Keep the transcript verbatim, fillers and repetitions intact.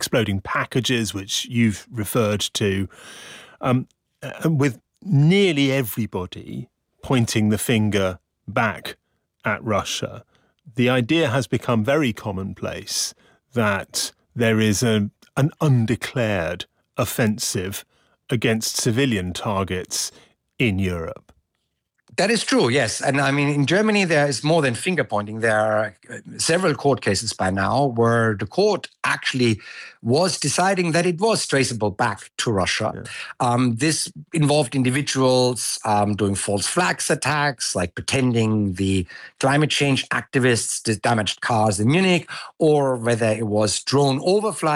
exploding packages, which you've referred to, um, and with nearly everybody pointing the finger back at Russia, the idea has become very commonplace that there is a, an undeclared offensive against civilian targets in Europe. That is true, yes. And I mean, in Germany, there is more than finger pointing. There are several court cases by now where the court actually was deciding that it was traceable back to Russia. Yeah. Um, this involved individuals um, doing false flags attacks, like pretending the climate change activists damaged cars in Munich, or whether it was drone overflight